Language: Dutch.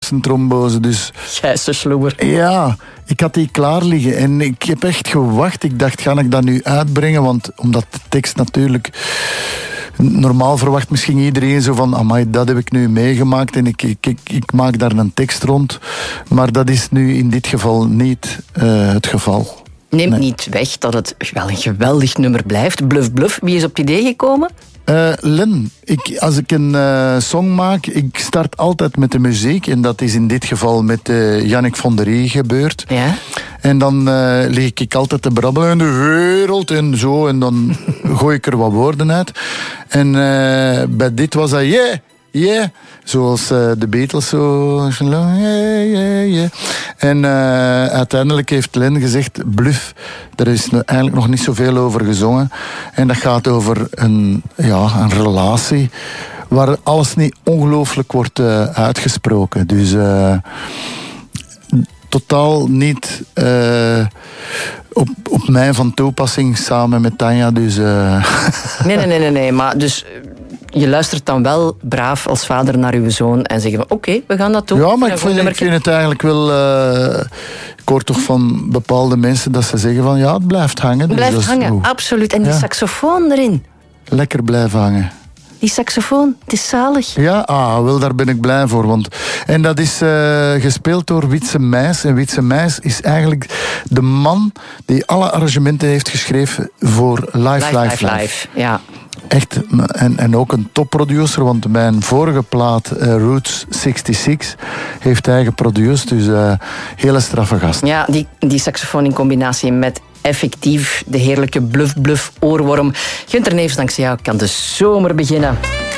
bassentrombose. Dus Gijsse sloeber. ja, ik had die klaar liggen en ik heb echt gewacht. Ik dacht, ga ik dat nu uitbrengen? Want omdat de tekst natuurlijk... Normaal verwacht misschien iedereen zo van... amai, dat heb ik nu meegemaakt en ik maak daar een tekst rond. Maar dat is nu in dit geval niet het geval. Neemt niet weg dat het wel een geweldig nummer blijft. Bluff Bluff, wie is op het idee gekomen? Len, als ik een song maak, ik start altijd met de muziek. En dat is in dit geval met Jannik von der Rie gebeurd. Ja. En dan lig ik altijd te brabbelen in de wereld en zo. En dan gooi ik er wat woorden uit. En bij dit was dat yeah, yeah. Zoals de Beatles zo. Yeah, yeah, yeah. En uiteindelijk heeft Len gezegd, bluff. Er is eigenlijk nog niet zoveel over gezongen. En dat gaat over een relatie waar alles niet ongelooflijk wordt uitgesproken. Dus totaal niet op mij van toepassing samen met Tanja. Dus, Nee. Maar dus je luistert dan wel braaf als vader naar uw zoon en zeggen van oké, we gaan dat doen. Ja, maar ik vind het eigenlijk wel... ik hoor toch van bepaalde mensen dat ze zeggen van ja, het blijft hangen. Het blijft dus hangen, absoluut. En die saxofoon erin. Lekker blijven hangen. Die saxofoon, het is zalig. Ja, wel, daar ben ik blij voor. En dat is gespeeld door Wietse Meijs. En Wietse Meijs is eigenlijk de man die alle arrangementen heeft geschreven voor Live. Ja. Echt, en ook een topproducer, want mijn vorige plaat, Roots 66, heeft hij geproduceerd. Dus hele straffe gast. Ja, die saxofoon in combinatie met effectief de heerlijke bluff oorworm. Gunther Neefs, dankzij jou kan de zomer beginnen.